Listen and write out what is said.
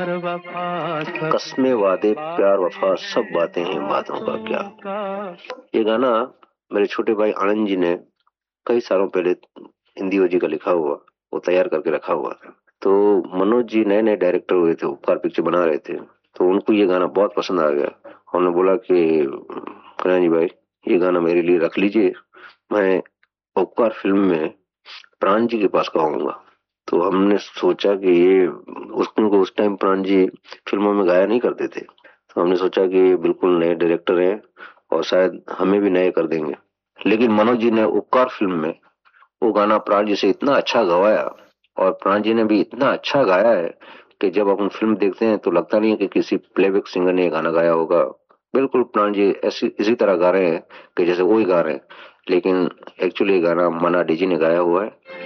कस्मे वादे प्यार वफा सब बातें हैं बातों का क्या। ये गाना मेरे छोटे भाई आनंद जी ने कई सालों पहले हिंदी ओजी का लिखा हुआ, वो तैयार करके रखा हुआ था। तो मनोज जी नए नए डायरेक्टर हुए थे, उपकार पिक्चर बना रहे थे, तो उनको ये गाना बहुत पसंद आ गया। उन्होंने बोला कि कल्याण जी भाई, ये गाना मेरे लिए रख लीजिए, मैं उपकार फिल्म में प्राण जी के पास गाऊंगा। तो हमने सोचा कि ये उनको उस टाइम प्राण जी फिल्मों में गाया नहीं करते थे, तो हमने सोचा कि ये बिल्कुल नए डायरेक्टर हैं और शायद हमें भी नए कर देंगे। लेकिन मनोज जी ने उपकार फिल्म में वो गाना प्राण जी से इतना अच्छा गवाया, और प्राण जी ने भी इतना अच्छा गाया है कि जब अपन फिल्म देखते हैं तो लगता नहीं है कि किसी प्लेबैक सिंगर ने ये गाना गाया होगा। बिल्कुल प्राण जी ऐसी इसी तरह गा रहे हैं कि जैसे वो ही गा रहे हैं। लेकिन एक्चुअली ये गाना मना डीजी ने गाया हुआ है।